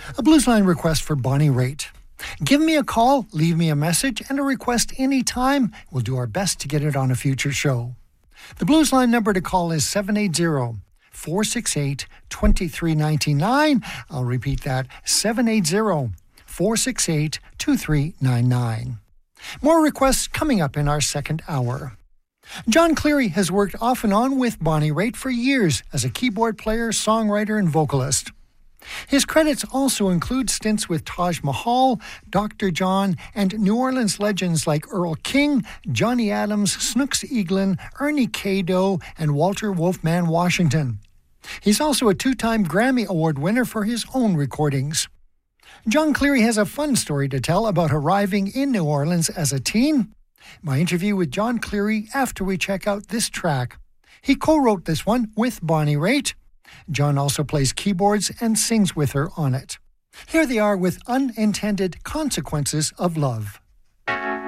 A Blues Line request for Bonnie Raitt. Give me a call, leave me a message, and a request anytime. We'll do our best to get it on a future show. The Blues Line number to call is 780-468-2399. I'll repeat that, 780-468-2399. More requests coming up in our second hour. John Cleary has worked off and on with Bonnie Raitt for years as a keyboard player, songwriter, and vocalist. His credits also include stints with Taj Mahal, Dr. John, and New Orleans legends like Earl King, Johnny Adams, Snooks Eaglin, Ernie Cado, and Walter Wolfman Washington. He's also a two-time Grammy Award winner for his own recordings. John Cleary has a fun story to tell about arriving in New Orleans as a teen. My interview with John Cleary after we check out this track. He co-wrote this one with Bonnie Raitt. John also plays keyboards and sings with her on it. Here they are with Unintended Consequences of Love.